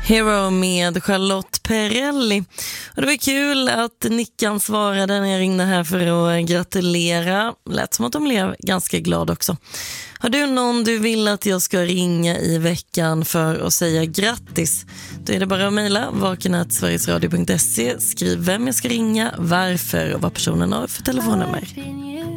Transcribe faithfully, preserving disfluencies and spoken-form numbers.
Hero med Charlotte Perrelli. Och det var kul att Nickan svarade när jag ringde här för att gratulera. Lät som att de blev ganska glad också. Har du någon du vill att jag ska ringa i veckan för att säga grattis? Då är det bara att mejla vaken at sverigesradio punkt se. Skriv vem jag ska ringa, varför och vad personen har för telefonnummer.